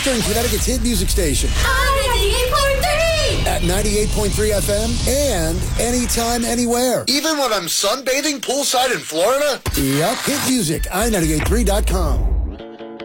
Eastern Connecticut's hit music station. I98.3! At 98.3 FM and anytime, anywhere. Even when I'm sunbathing poolside in Florida? Yep, hit music, I983.com.